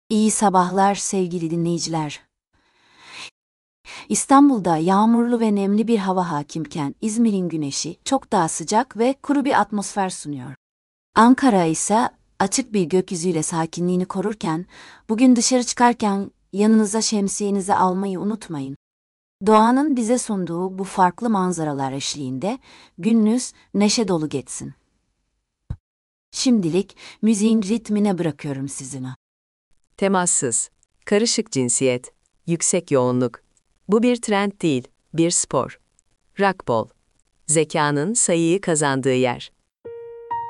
İyi sabahlar sevgili dinleyiciler. İstanbul'da yağmurlu ve nemli bir hava hakimken İzmir'in güneşi çok daha sıcak ve kuru bir atmosfer sunuyor. Ankara ise açık bir gökyüzüyle sakinliğini korurken, bugün dışarı çıkarken yanınıza şemsiyenizi almayı unutmayın. Doğanın bize sunduğu bu farklı manzaralar eşliğinde gününüz neşe dolu geçsin. Şimdilik müziğin ritmine bırakıyorum sizin. Temassız, karışık cinsiyet, yüksek yoğunluk. Bu bir trend değil, bir spor. Rockball. Zekanın sayıyı kazandığı yer.